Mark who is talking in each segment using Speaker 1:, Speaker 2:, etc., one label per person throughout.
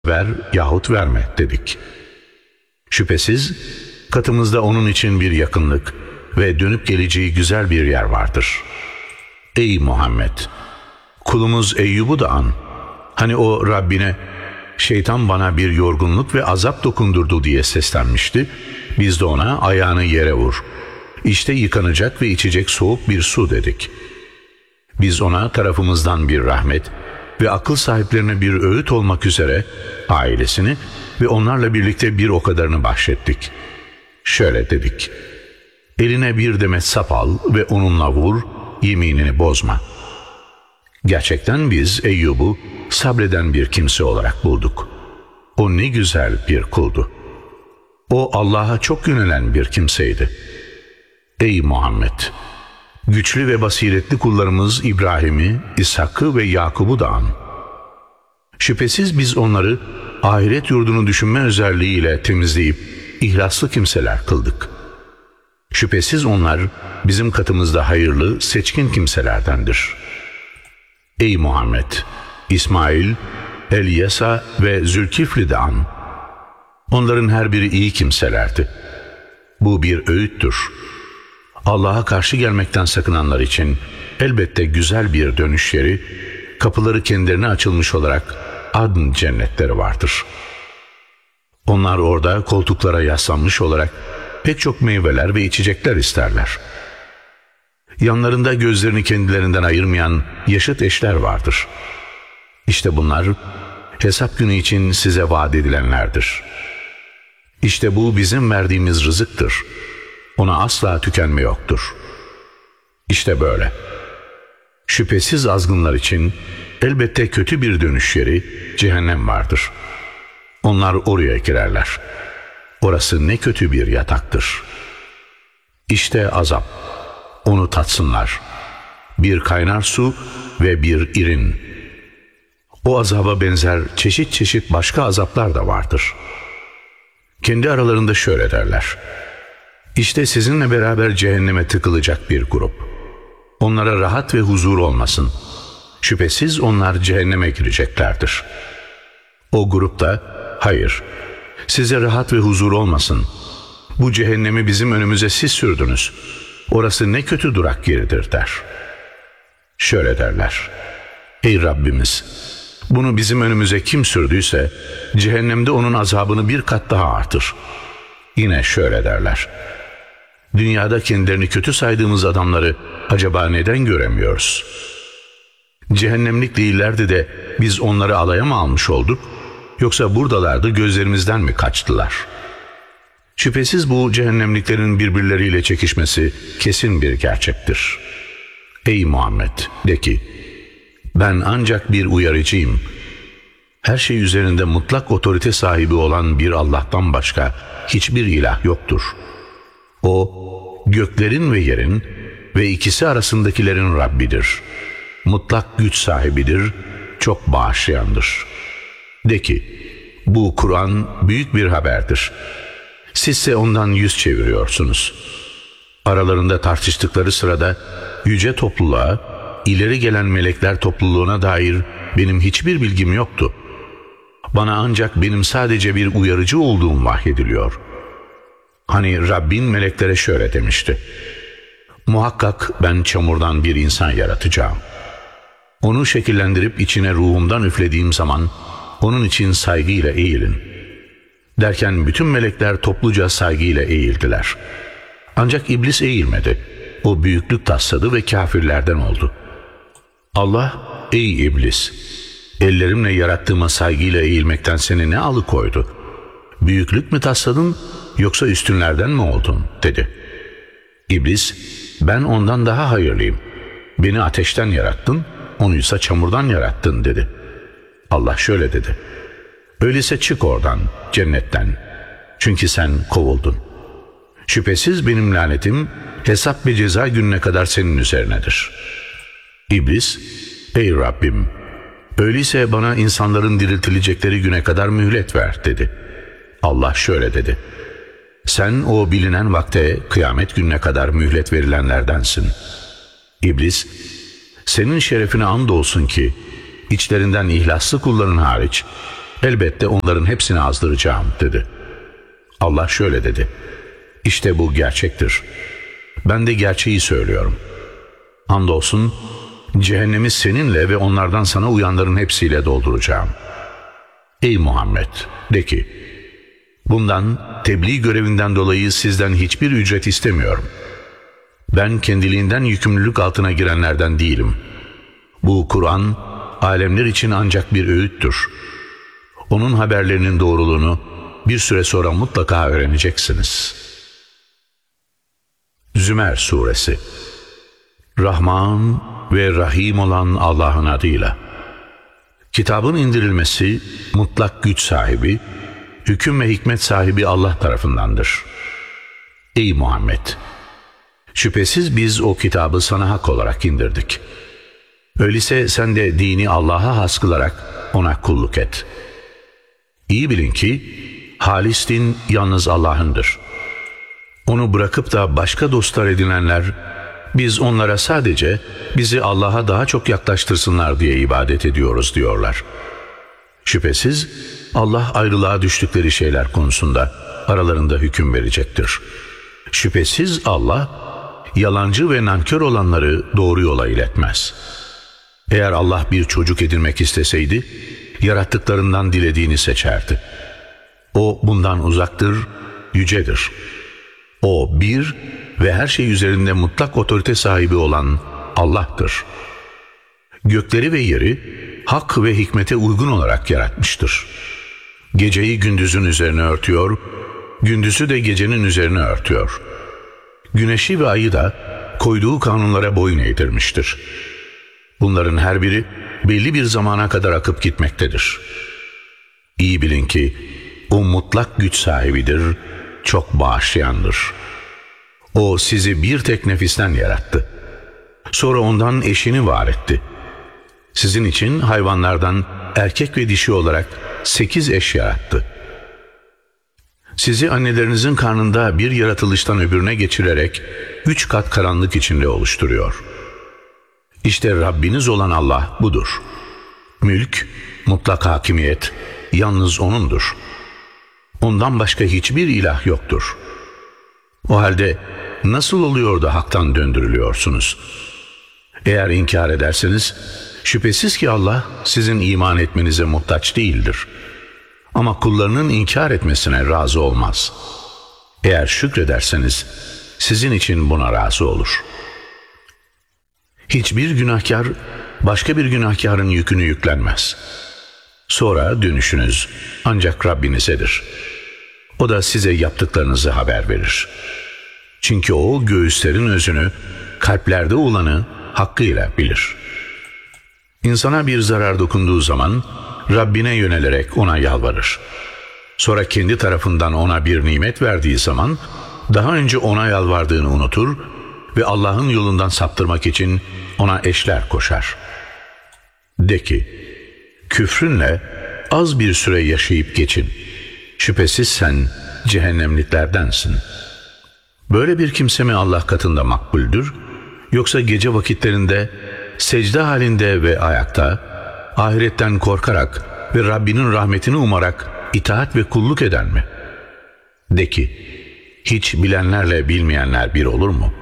Speaker 1: ver yahut verme dedik. Şüphesiz katımızda onun için bir yakınlık ve dönüp geleceği güzel bir yer vardır. Ey Muhammed! Kulumuz Eyyub'u da an. Hani o Rabbine, şeytan bana bir yorgunluk ve azap dokundurdu diye seslenmişti. Biz de ona ayağını yere vur. İşte yıkanacak ve içecek soğuk bir su dedik. Biz ona tarafımızdan bir rahmet ve akıl sahiplerine bir öğüt olmak üzere ailesini ve onlarla birlikte bir o kadarını bahşettik. Şöyle dedik: eline bir demet sap al ve onunla vur, yeminini bozma. Gerçekten biz Eyyub'u sabreden bir kimse olarak bulduk. O ne güzel bir kuldu. O Allah'a çok yönelen bir kimseydi. Ey Muhammed! Güçlü ve basiretli kullarımız İbrahim'i, İshak'ı ve Yakub'u da an. Şüphesiz biz onları ahiret yurdunu düşünme özelliğiyle temizleyip ihlaslı kimseler kıldık. Şüphesiz onlar bizim katımızda hayırlı, seçkin kimselerdendir. Ey Muhammed! İsmail, Elyesa ve Zülkifli de an. Onların her biri iyi kimselerdi. Bu bir öğüttür. Allah'a karşı gelmekten sakınanlar için elbette güzel bir dönüş yeri, kapıları kendilerine açılmış olarak adn cennetleri vardır. Onlar orada koltuklara yaslanmış olarak pek çok meyveler ve içecekler isterler. Yanlarında gözlerini kendilerinden ayırmayan yaşıt eşler vardır. İşte bunlar hesap günü için size vaat edilenlerdir. İşte bu bizim verdiğimiz rızıktır. Ona asla tükenme yoktur. İşte böyle. Şüphesiz azgınlar için elbette kötü bir dönüş yeri cehennem vardır. Onlar oraya girerler. Orası ne kötü bir yataktır. İşte azap. Onu tatsınlar. Bir kaynar su ve bir irin. O azaba benzer çeşit çeşit başka azaplar da vardır. Kendi aralarında şöyle derler: İşte sizinle beraber cehenneme tıkılacak bir grup. Onlara rahat ve huzur olmasın. Şüphesiz onlar cehenneme gireceklerdir. O grup da, hayır, size rahat ve huzur olmasın. Bu cehennemi bizim önümüze siz sürdünüz. Orası ne kötü durak yeridir der. Şöyle derler: Ey Rabbimiz! Bunu bizim önümüze kim sürdüyse cehennemde onun azabını bir kat daha artır. Yine şöyle derler: Dünyada kendilerini kötü saydığımız adamları acaba neden göremiyoruz? Cehennemlik değillerdi de biz onları alaya mı almış olduk? Yoksa buradalardı, gözlerimizden mi kaçtılar? Şüphesiz bu cehennemliklerin birbirleriyle çekişmesi kesin bir gerçektir. Ey Muhammed! De ki, ben ancak bir uyarıcıyım. Her şey üzerinde mutlak otorite sahibi olan bir Allah'tan başka hiçbir ilah yoktur. O, göklerin ve yerin ve ikisi arasındakilerin Rabbidir. Mutlak güç sahibidir, çok bağışlayandır. De ki, bu Kur'an büyük bir haberdir. Sizse ondan yüz çeviriyorsunuz. Aralarında tartıştıkları sırada yüce topluluğa, ileri gelen melekler topluluğuna dair benim hiçbir bilgim yoktu. Bana ancak benim sadece bir uyarıcı olduğum vahyediliyor. Hani Rabbin meleklere şöyle demişti: Muhakkak ben çamurdan bir insan yaratacağım. Onu şekillendirip içine ruhumdan üflediğim zaman onun için saygıyla eğilin. Derken bütün melekler topluca saygıyla eğildiler. Ancak iblis eğilmedi. O büyüklük tasladı ve kafirlerden oldu. Allah, ey iblis! Ellerimle yarattığıma saygıyla eğilmekten seni ne alıkoydu? Büyüklük mü tasladın yoksa üstünlerden mi oldun? Dedi. İblis, ben ondan daha hayırlıyım. Beni ateşten yarattın, onu ise çamurdan yarattın dedi. Allah şöyle dedi: öyleyse çık oradan, cennetten. Çünkü sen kovuldun. Şüphesiz benim lanetim hesap ve ceza gününe kadar senin üzerinedir. İblis, ey Rabbim! Öyleyse bana insanların diriltilecekleri güne kadar mühlet ver dedi. Allah şöyle dedi: sen o bilinen vakte, kıyamet gününe kadar mühlet verilenlerdensin. İblis, senin şerefine andolsun ki içlerinden ihlaslı kulların hariç Elbette onların hepsini azdıracağım dedi. Allah şöyle dedi: İşte bu gerçektir. Ben de gerçeği söylüyorum. Andolsun cehennemi seninle ve onlardan sana uyanların hepsiyle dolduracağım. Ey Muhammed, de ki, bundan, tebliğ görevinden dolayı sizden hiçbir ücret istemiyorum. Ben kendiliğinden yükümlülük altına girenlerden değilim. Bu Kur'an, alemler için ancak bir öğüttür. Onun haberlerinin doğruluğunu bir süre sonra mutlaka öğreneceksiniz. Zümer Suresi. Rahman ve Rahim olan Allah'ın adıyla. Kitabın indirilmesi, mutlak güç sahibi, hüküm ve hikmet sahibi Allah tarafındandır. Ey Muhammed! Şüphesiz biz o kitabı sana hak olarak indirdik. Öyleyse sen de dini Allah'a has kılarak ona kulluk et. İyi bilin ki halis din yalnız Allah'ındır. Onu bırakıp da başka dostlar edinenler, biz onlara sadece bizi Allah'a daha çok yaklaştırsınlar diye ibadet ediyoruz diyorlar. Şüphesiz Allah ayrılığa düştükleri şeyler konusunda aralarında hüküm verecektir. Şüphesiz Allah yalancı ve nankör olanları doğru yola iletmez. Eğer Allah bir çocuk edinmek isteseydi, yarattıklarından dilediğini seçerdi. O bundan uzaktır, yücedir. O bir ve her şey üzerinde mutlak otorite sahibi olan Allah'tır. Gökleri ve yeri hak ve hikmete uygun olarak yaratmıştır. Geceyi gündüzün üzerine örtüyor, gündüzü de gecenin üzerine örtüyor. Güneşi ve ayı da koyduğu kanunlara boyun eğdirmiştir. Bunların her biri belli bir zamana kadar akıp gitmektedir. İyi bilin ki o mutlak güç sahibidir, çok bağışlayandır. O sizi bir tek nefisten yarattı. Sonra ondan eşini var etti. Sizin için hayvanlardan erkek ve dişi olarak 8 eş yarattı. Sizi annelerinizin karnında bir yaratılıştan öbürüne geçirerek 3 kat karanlık içinde oluşturuyor. İşte Rabbiniz olan Allah budur. Mülk, mutlak hakimiyet yalnız O'nundur. Ondan başka hiçbir ilah yoktur. O halde nasıl oluyor da haktan döndürülüyorsunuz? Eğer inkar ederseniz, şüphesiz ki Allah sizin iman etmenize muhtaç değildir. Ama kullarının inkar etmesine razı olmaz. Eğer şükrederseniz, sizin için buna razı olur. Hiçbir günahkar, başka bir günahkarın yükünü yüklenmez. Sonra dönüşünüz ancak Rabbinizedir. O da size yaptıklarınızı haber verir. Çünkü O göğüslerin özünü, kalplerde olanı hakkıyla bilir. İnsana bir zarar dokunduğu zaman Rabbine yönelerek ona yalvarır. Sonra kendi tarafından ona bir nimet verdiği zaman daha önce ona yalvardığını unutur ve Allah'ın yolundan saptırmak için ona eşler koşar. De ki, küfrünle az bir süre yaşayıp geçin. Şüphesiz sen cehennemliklerdensin. Böyle bir kimse mi Allah katında makbuldür? Yoksa gece vakitlerinde secde halinde ve ayakta, ahiretten korkarak ve Rabbinin rahmetini umarak itaat ve kulluk eden mi? De ki, hiç bilenlerle bilmeyenler bir olur mu?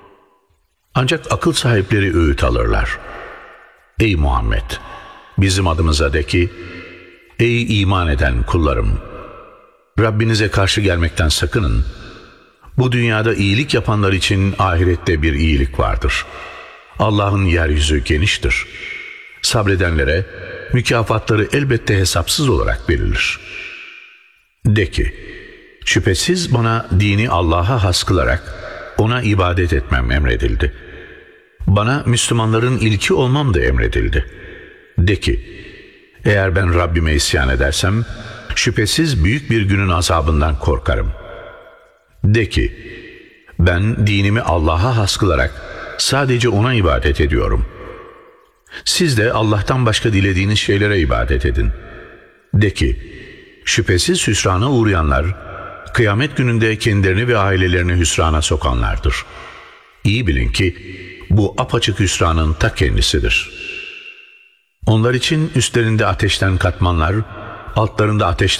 Speaker 1: Ancak akıl sahipleri öğüt alırlar. Ey Muhammed! Bizim adımıza de ki, ey iman eden kullarım! Rabbinize karşı gelmekten sakının. Bu dünyada iyilik yapanlar için ahirette bir iyilik vardır. Allah'ın yeryüzü geniştir. Sabredenlere mükafatları elbette hesapsız olarak verilir. De ki, şüphesiz bana dini Allah'a has kılarak ona ibadet etmem emredildi. Bana Müslümanların ilki olmam da emredildi. De ki, eğer ben Rabbime isyan edersem, şüphesiz büyük bir günün azabından korkarım. De ki, ben dinimi Allah'a has kılarak sadece O'na ibadet ediyorum. Siz de Allah'tan başka dilediğiniz şeylere ibadet edin. De ki, şüphesiz hüsrana uğrayanlar, kıyamet gününde kendilerini ve ailelerini hüsrana sokanlardır. İyi bilin ki, bu apaçık hüsranın ta kendisidir. Onlar için üstlerinde ateşten katmanlar altlarında ateşten